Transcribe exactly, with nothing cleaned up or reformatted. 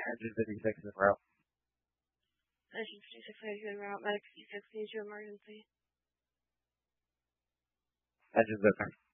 Engine fifty-six en route. Engine fifty-six en route. Medic fifty-six needs you emergency. Engine's open.